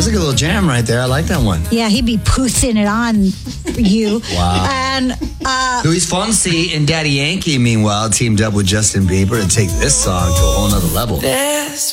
like a little jam right there. I like that one. Yeah, he'd be pussing it on you. Wow. And Luis Fonsi and Daddy Yankee, meanwhile, teamed up with Justin Bieber to take this song to a whole nother level.